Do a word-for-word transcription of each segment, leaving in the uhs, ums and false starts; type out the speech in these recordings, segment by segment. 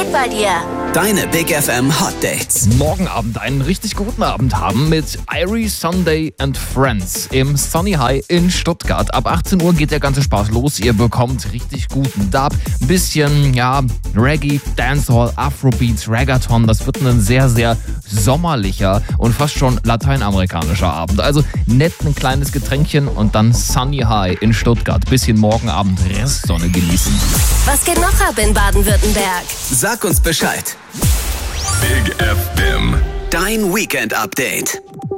geht bei dir? Deine Big F M Hot Dates. Morgen Abend einen richtig guten Abend haben mit Irie Sunday and Friends im Sunny High in Stuttgart. Ab achtzehn Uhr geht der ganze Spaß los. Ihr bekommt richtig guten Dub, ein bisschen, ja, Reggae, Dancehall, Afrobeats, Reggaeton. Das wird ein sehr, sehr sommerlicher und fast schon lateinamerikanischer Abend. Also nett ein kleines Getränkchen und dann Sunny High in Stuttgart. Bisschen morgen Abend Restsonne genießen. Was geht noch ab in Baden-Württemberg? Sag uns Bescheid. Big F M. Dein Weekend-Update.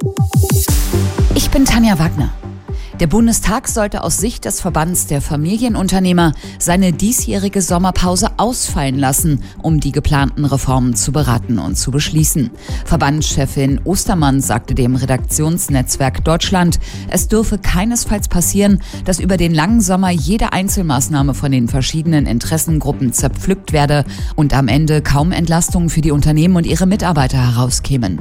Ich bin Tanja Wagner. Der Bundestag sollte aus Sicht des Verbands der Familienunternehmer seine diesjährige Sommerpause ausfallen lassen, um die geplanten Reformen zu beraten und zu beschließen. Verbandschefin Ostermann sagte dem Redaktionsnetzwerk Deutschland, es dürfe keinesfalls passieren, dass über den langen Sommer jede Einzelmaßnahme von den verschiedenen Interessengruppen zerpflückt werde und am Ende kaum Entlastungen für die Unternehmen und ihre Mitarbeiter herauskämen.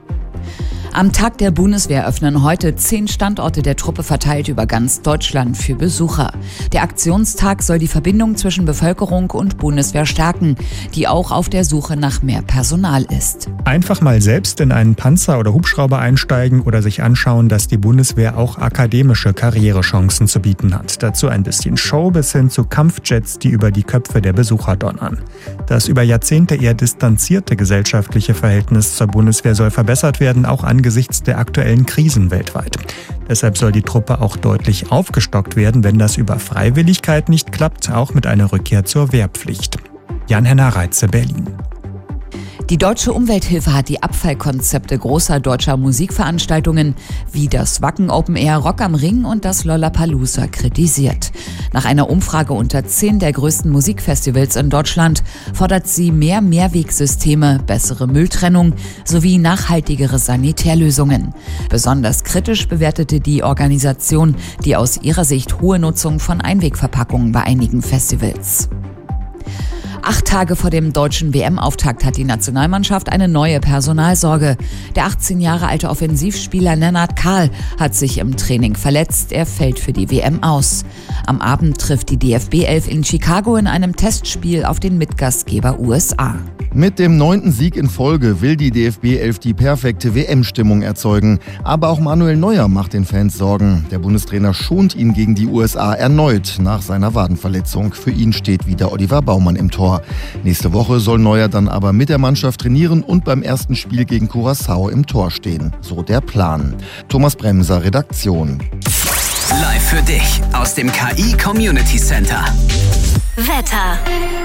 Am Tag der Bundeswehr öffnen heute zehn Standorte der Truppe verteilt über ganz Deutschland für Besucher. Der Aktionstag soll die Verbindung zwischen Bevölkerung und Bundeswehr stärken, die auch auf der Suche nach mehr Personal ist. Einfach mal selbst in einen Panzer oder Hubschrauber einsteigen oder sich anschauen, dass die Bundeswehr auch akademische Karrierechancen zu bieten hat. Dazu ein bisschen Show bis hin zu Kampfjets, die über die Köpfe der Besucher donnern. Das über Jahrzehnte eher distanzierte gesellschaftliche Verhältnis zur Bundeswehr soll verbessert werden, auch angesichts der aktuellen Krisen weltweit. Deshalb soll die Truppe auch deutlich aufgestockt werden, wenn das über Freiwilligkeit nicht klappt, auch mit einer Rückkehr zur Wehrpflicht. Jan-Henner Reitze, Berlin. Die Deutsche Umwelthilfe hat die Abfallkonzepte großer deutscher Musikveranstaltungen wie das Wacken Open Air Rock am Ring und das Lollapalooza kritisiert. Nach einer Umfrage unter zehn der größten Musikfestivals in Deutschland fordert sie mehr Mehrwegsysteme, bessere Mülltrennung sowie nachhaltigere Sanitärlösungen. Besonders kritisch bewertete die Organisation die aus ihrer Sicht hohe Nutzung von Einwegverpackungen bei einigen Festivals. Acht Tage vor dem deutschen W M-Auftakt hat die Nationalmannschaft eine neue Personalsorge. Der achtzehn Jahre alte Offensivspieler Lennart Kahl hat sich im Training verletzt. Er fällt für die W M aus. Am Abend trifft die D F B elf in Chicago in einem Testspiel auf den Mitgastgeber U S A. Mit dem neunten Sieg in Folge will die D F B elf die perfekte W M-Stimmung erzeugen. Aber auch Manuel Neuer macht den Fans Sorgen. Der Bundestrainer schont ihn gegen die U S A erneut nach seiner Wadenverletzung. Für ihn steht wieder Oliver Baumann im Tor. Nächste Woche soll Neuer dann aber mit der Mannschaft trainieren und beim ersten Spiel gegen Curaçao im Tor stehen. So der Plan. Thomas Bremser, Redaktion. Live für dich aus dem K I Community Center. Wetter.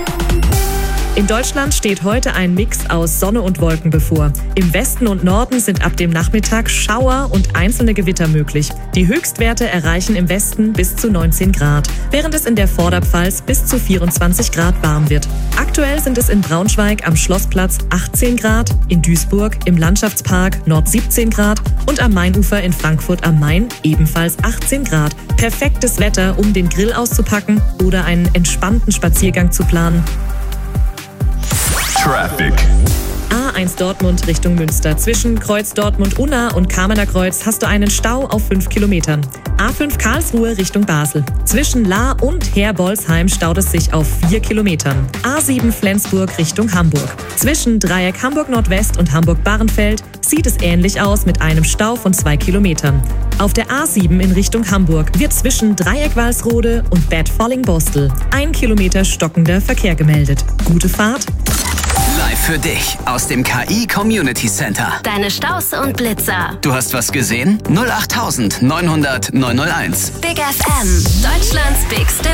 In Deutschland steht heute ein Mix aus Sonne und Wolken bevor. Im Westen und Norden sind ab dem Nachmittag Schauer und einzelne Gewitter möglich. Die Höchstwerte erreichen im Westen bis zu neunzehn Grad, während es in der Vorderpfalz bis zu vierundzwanzig Grad warm wird. Aktuell sind es in Braunschweig am Schlossplatz achtzehn Grad, in Duisburg im Landschaftspark Nord siebzehn Grad und am Mainufer in Frankfurt am Main ebenfalls achtzehn Grad. Perfektes Wetter, um den Grill auszupacken oder einen entspannten Spaziergang zu planen. Traffic. A eins Dortmund Richtung Münster. Zwischen Kreuz Dortmund-Unna und Kamener Kreuz hast du einen Stau auf fünf Kilometern. A fünf Karlsruhe Richtung Basel. Zwischen La und Herbolzheim staut es sich auf vier Kilometern. A sieben Flensburg Richtung Hamburg. Zwischen Dreieck Hamburg Nordwest und Hamburg-Bahrenfeld sieht es ähnlich aus mit einem Stau von zwei Kilometern. Auf der A sieben in Richtung Hamburg wird zwischen Dreieck Walsrode und Bad Falling-Bostel ein Kilometer stockender Verkehr gemeldet. Gute Fahrt. Live für dich aus dem K I Community Center. Deine Staus und Blitzer. Du hast was gesehen? null acht neunhundert neunhundert neunhunderteins. Big F M. Deutschlands Big